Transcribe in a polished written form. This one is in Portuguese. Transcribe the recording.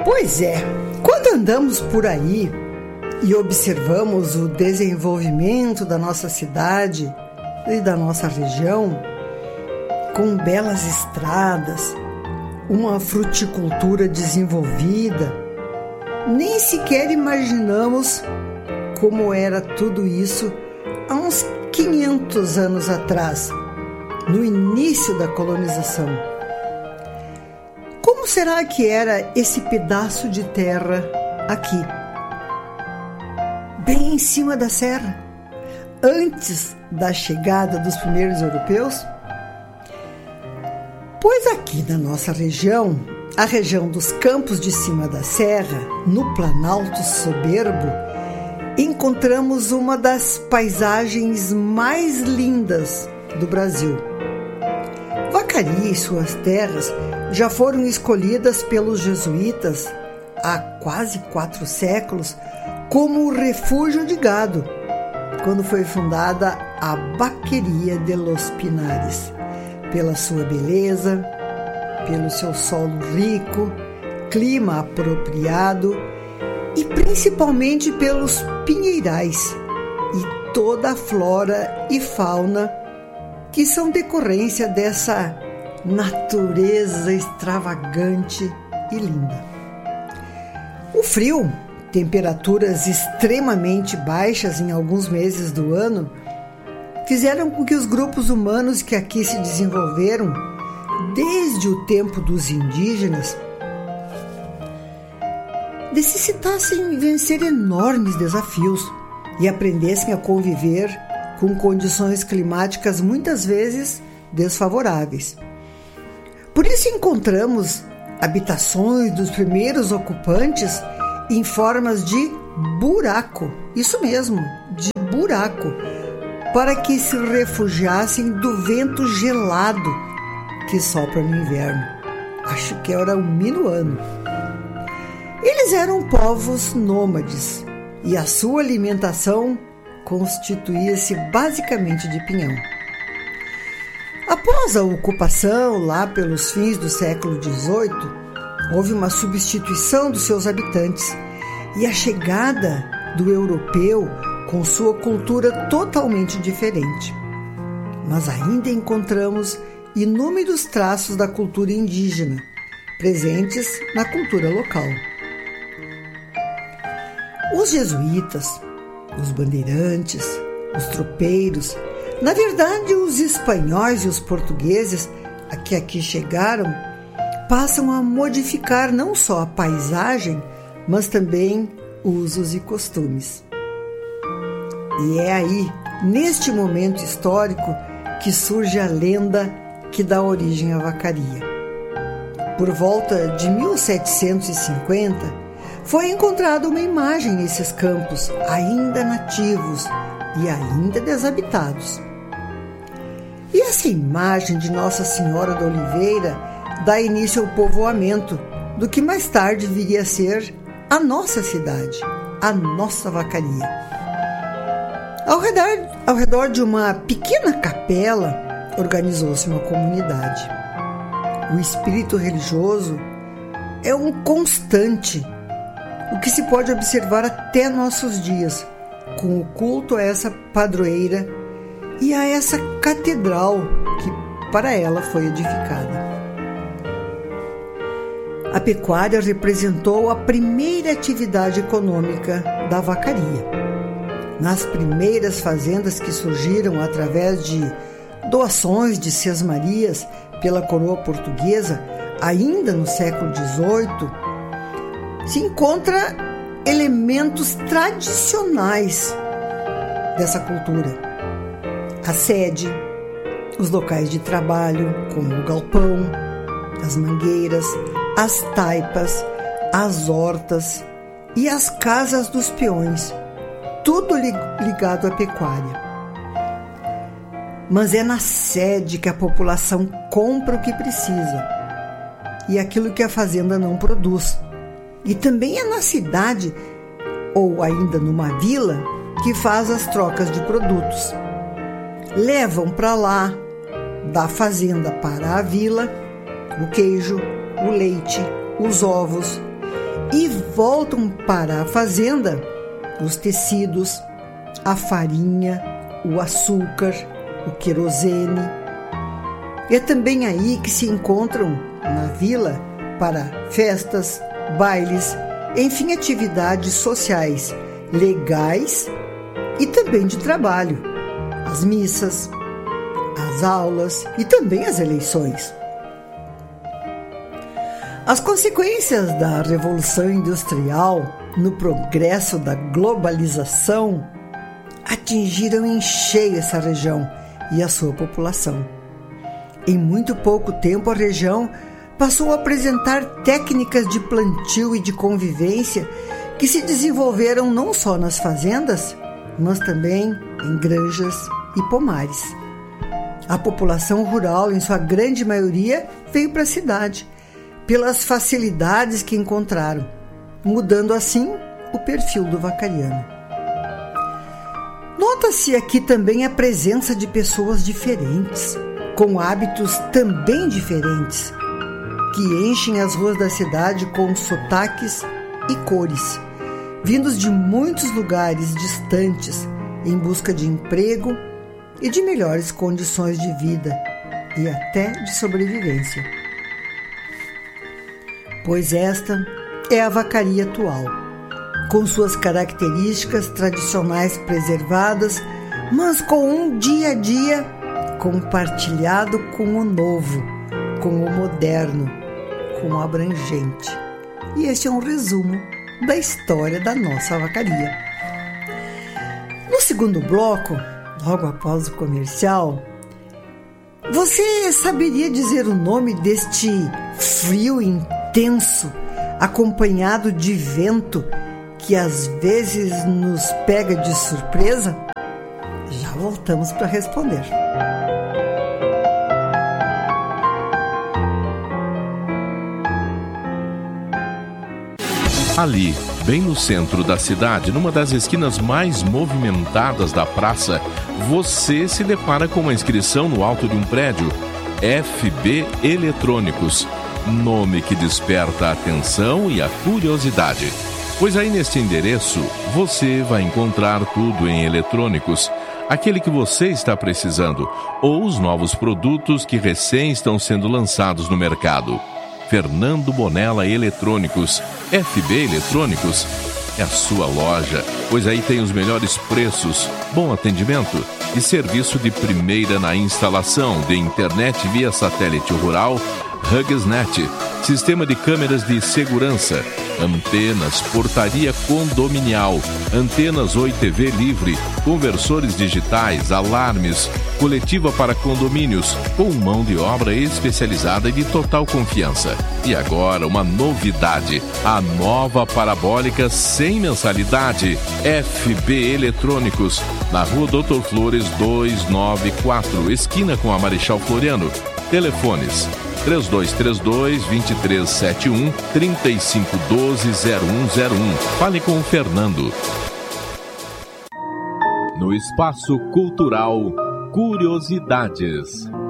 Pois é, quando andamos por aí e observamos o desenvolvimento da nossa cidade e da nossa região, com belas estradas, uma fruticultura desenvolvida, nem sequer imaginamos como era tudo isso há uns 500 anos atrás, no início da colonização. Como será que era esse pedaço de terra aqui, bem em cima da serra, antes da chegada dos primeiros europeus? Pois aqui na nossa região, a região dos Campos de Cima da Serra, no Planalto Soberbo, encontramos uma das paisagens mais lindas do Brasil. Vacaria e suas terras já foram escolhidas pelos jesuítas há quase 4 séculos como refúgio de gado, quando foi fundada a Vaqueria de los Pinares, pela sua beleza, pelo seu solo rico, clima apropriado e principalmente pelos pinheirais e toda a flora e fauna que são decorrência dessa natureza extravagante e linda. O frio, temperaturas extremamente baixas em alguns meses do ano, fizeram com que os grupos humanos que aqui se desenvolveram desde o tempo dos indígenas necessitassem vencer enormes desafios e aprendessem a conviver com condições climáticas muitas vezes desfavoráveis. Por isso encontramos habitações dos primeiros ocupantes em formas de buraco, isso mesmo, de buraco, para que se refugiassem do vento gelado que sopra no inverno. Acho que era o minuano. Eles eram povos nômades e a sua alimentação constituía-se basicamente de pinhão. Após a ocupação, lá pelos fins do século XVIII, houve uma substituição dos seus habitantes e a chegada do europeu com sua cultura totalmente diferente. Mas ainda encontramos inúmeros traços da cultura indígena, presentes na cultura local. Os jesuítas, os bandeirantes, os tropeiros, na verdade os espanhóis e os portugueses que aqui chegaram, passam a modificar não só a paisagem, mas também usos e costumes. E é aí, neste momento histórico, que surge a lenda que dá origem à vacaria. Por volta de 1750, foi encontrada uma imagem nesses campos, ainda nativos e ainda desabitados. E essa imagem de Nossa Senhora da Oliveira dá início ao povoamento do que mais tarde viria a ser a nossa cidade, a nossa vacaria. Ao redor de uma pequena capela, organizou-se uma comunidade. O espírito religioso é um constante, o que se pode observar até nossos dias, com o culto a essa padroeira e a essa catedral que para ela foi edificada. A pecuária representou a primeira atividade econômica da vacaria. Nas primeiras fazendas que surgiram através de doações de sesmarias pela coroa portuguesa, ainda no século XVIII, se encontra elementos tradicionais dessa cultura. A sede, os locais de trabalho, como o galpão, as mangueiras, as taipas, as hortas e as casas dos peões, tudo ligado à pecuária. Mas é na sede que a população compra o que precisa e aquilo que a fazenda não produz. E também é na cidade, ou ainda numa vila, que faz as trocas de produtos. Levam para lá, da fazenda para a vila, o queijo, o leite, os ovos e voltam para a fazenda os tecidos, a farinha, o açúcar, o querosene. É também aí que se encontram na vila para festas, bailes, enfim, atividades sociais, legais e também de trabalho, as missas, as aulas e também as eleições. As consequências da Revolução Industrial no progresso da globalização atingiram em cheio essa região e a sua população. Em muito pouco tempo, a região passou a apresentar técnicas de plantio e de convivência que se desenvolveram não só nas fazendas, mas também em granjas e pomares. A população rural, em sua grande maioria, veio para a cidade, pelas facilidades que encontraram, mudando assim o perfil do vacariano. Nota-se aqui também a presença de pessoas diferentes, com hábitos também diferentes, que enchem as ruas da cidade com sotaques e cores, vindos de muitos lugares distantes em busca de emprego e de melhores condições de vida e até de sobrevivência. Pois esta é a vacaria atual, com suas características tradicionais preservadas, mas com um dia a dia compartilhado com o novo, com o moderno, com o abrangente. E este é um resumo da história da nossa vacaria. No segundo bloco, logo após o comercial, você saberia dizer o nome deste frio intenso, acompanhado de vento, que às vezes nos pega de surpresa? Já voltamos para responder. Ali, bem no centro da cidade, numa das esquinas mais movimentadas da praça, você se depara com uma inscrição no alto de um prédio: FB Eletrônicos, nome que desperta a atenção e a curiosidade. Pois aí neste endereço, você vai encontrar tudo em eletrônicos, aquele que você está precisando, ou os novos produtos que recém estão sendo lançados no mercado. Fernando Bonella Eletrônicos, FB Eletrônicos, é a sua loja, pois aí tem os melhores preços, bom atendimento e serviço de primeira na instalação de internet via satélite rural, HugsNet, sistema de câmeras de segurança, antenas, portaria condominial, antenas Oi TV livre, conversores digitais, alarmes, coletiva para condomínios, com mão de obra especializada e de total confiança. E agora uma novidade, a nova parabólica sem mensalidade, FB Eletrônicos, na Rua Doutor Flores 294, esquina com a Marechal Floriano. Telefones 3232-2371, 3512-0101. Fale com o Fernando. No Espaço Cultural Curiosidades.